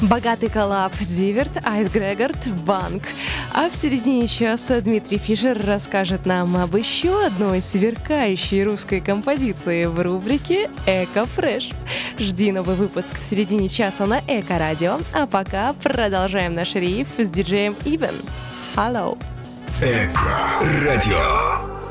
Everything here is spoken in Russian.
Богатый коллаб Зиверт, Айс Грегард, Банк. А в середине часа Дмитрий Фишер расскажет нам об еще одной сверкающей русской композиции в рубрике «Эко Фреш». Жди новый выпуск в середине часа на Эко Радио. А пока продолжаем наш рейв с диджеем Ивен. Hello. Эко Радио.